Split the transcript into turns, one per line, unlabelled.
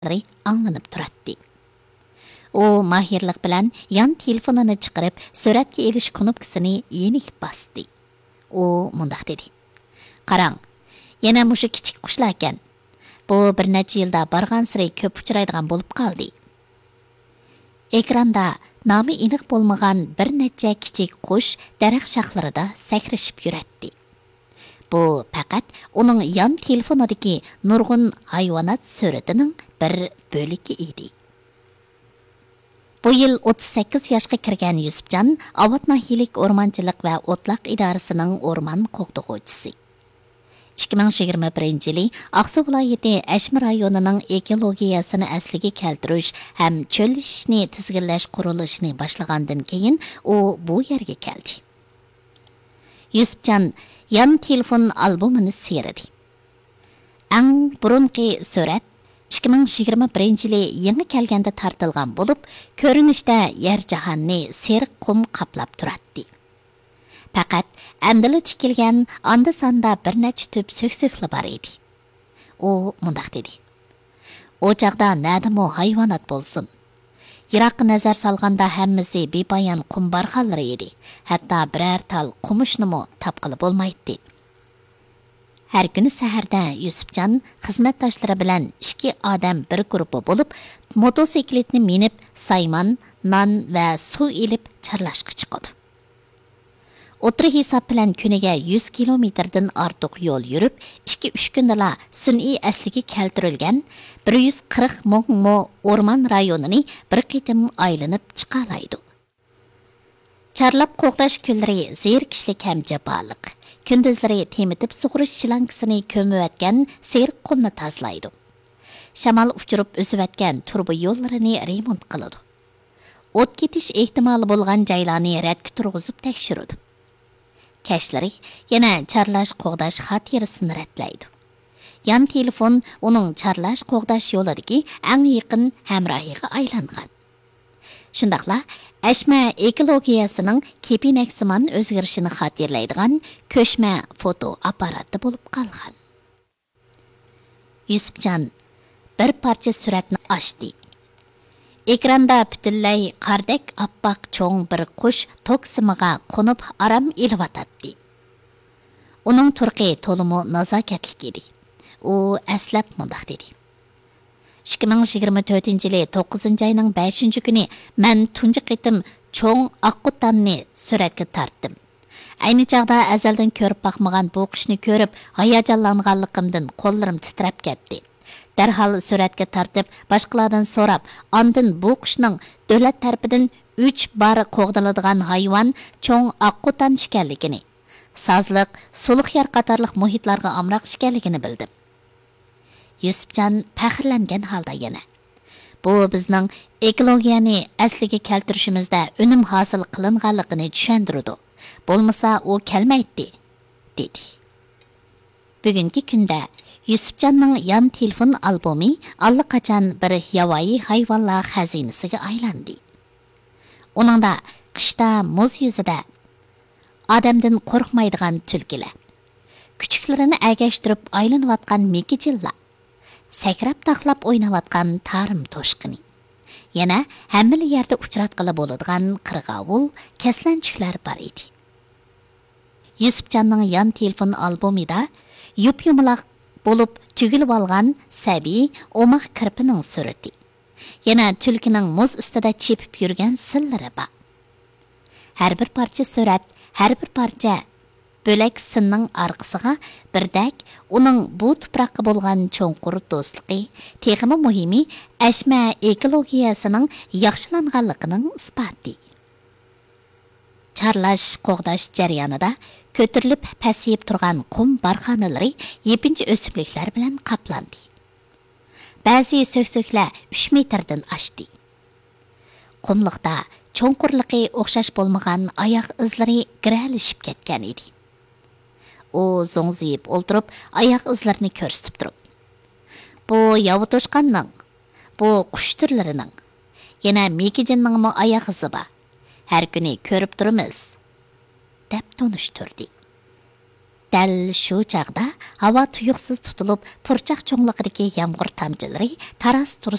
аңланып туратты. O mahirlik bilan yan telefonini chiqarib, suratga elish knopkasini yenik bosdi. O mundaq dedi. Qarang, yana mushu kichik qushlar ekan. Bu bir necha yilda bargan siri ko'p uchraydigan bo'lib qoldi. Ekranda nomi aniq bo'lmagan bir necha kichik qush daraxt shoxlarida sakrashib yuratdi. Bu faqat uning yan telefonidagi nurg'un hayvonot suratining bir bo'ligi edi. Bu yil 38 yoshga kirgan Yusufjon Avot nahiyelik o'rmonchilik va o'tloq idorasining o'rmon qo'g'dug'uvchisi. 2021-yili Aqsu viloyati Ashmi rayonining ekologiyasini asliga keltirish ham cho'llashishni tizginlash qurilishini boshlagandan keyin u bu yerga keldi. Yusufjon yan telefon albomini serdi. Eng burunqi surat 2021-yili yangi kelganda tartilgan bo'lib, ko'rinishda yer jahonni seriq qum qaplab turadi. Faqat amdili tikilgan anda sanda bir necha tüp söksökli bar edi. O mundaq dedi. O chaqda nadimo hayvonot bo'lsin. Yiroqqa nazar salganda hammasi bepoyon qum barxanlari edi. Hatto biror tal qumushnimi topqili bo'lmaydi. Her günü saharda Yusufjon xizmatdoshlari bilan ikki odam bir guruhi bo'lib, motosikletni minib, saymon, non va suv ilib charlashga chiqadi. O'tri hisob bilan kuniga 100 kilometrdan ortiq yo'l yurib, 2-3 kundala sun'iy asliga keltirilgan 140 ming o'rmon rayonini bir qitim aylanib chiqalaydi. Charlab qo'g'dash kunlari zerikishlik ham jaboliq. Kunduzlari temitib sug'urish shilankasini ko'miyotgan seriq qumni tozlaydi. Shamol uchirib o'siyotgan turba yo'llarini remont qiladi. O't ketish ehtimoli bo'lgan joylarni radga turg'izib tekshiradi. Kashlari yana charlash qo'g'dash xotirasini ratlaydi. Yan telefon uning charlash qo'g'dash yo'lidagi eng yaqin hamrohiga aylangan. Shundaqla Ashma ekologiyasining kepinak-simon o'zgarishini xotirlaydigan ko'chma foto apparati bo'lib qolgan. Yusufjon bir parcha suratni ochdi. Ekranda butunlay qardek oppoq cho'ng bir qush to'ksimiga qo'nib aram elvatadi. Uning turqi to'limi nazokatlik edi. U aslab mundaq dedi. 2024-yili 9-ayning 5-kuni men tunji qitim cho'ng oqqutanni suratga tortdim. Ayni chaqda azaldan ko'rib baxmagan bu qushni ko'rib, hayajonlanganligimdan qo'llarim titrab ketdi. Darhol suratga tortib, boshqalardan so'rab, ondan bu qushning davlat tarafidan 3 bar qo'g'diladigan hayvon cho'ng oqqutan ekanligini, sozliq, suluq yer qatorliq muhitlarga amroq ekanligini bildim. Yusufjon faxrlangan holda yana. Bu bizning ekologiyani asliga keltirishimizda unum hosil qilinganligini tushundirdi. Bo'lmasa u kelmaydi, dedi. Bugungi kunda Yusufjonning yan telefon albomi allaqachon bir yovvoyi hayvonlar xazinasiga aylandi. Uningda qishda muz yuzida odamdan qo'rqmaydigan tulkilar, kuchuklarini agashtirib aylanayotgan mekijillar, sakrab taxlab o'ynayotgan tarim to'shqini, yana hamma yerda uchratqili bo'ladigan qirg'avul, kaslanchiklar bor edi. Yusufjonning yan telefon albomida yup-yumaloq bo'lib tugilib olgan sabiy o'maq kirpining surati, yana tulkining muz ustida chepib yurgan sillari bor. Har bir parcha surat, har bir parcha bo'lak sinning orqasiga birdak uning bu tuproqqa bo'lgan cho'nqur do'stligi, texmi muhimi Ashma ekologiyasining yaxshilanganligining isboti. Charlash qo'g'dash jarayonida ko'tarilib pasayib turgan qum barxanalari yepinchi o'simliklar bilan qaplandi. Ba'zi so'ksoklar 3 metrdan oshdi. Qumliqda cho'nqurligi o'xshash bo'lmagan oyoq izlari giralishib ketgan edi. O zo'ngziyib o'ltirib, oyoq izlarini ko'rsatib turib. Bu yovu to'shqanning, bu qush turlarining, yana mekijinning oyoq izi bor. Har kuni ko'rib turamiz, deb tonishtirdi. Дәл шу чағда havo tuyuqsiz tutilib, purchaq cho'ngliqidagi yomg'ir tomchilari taras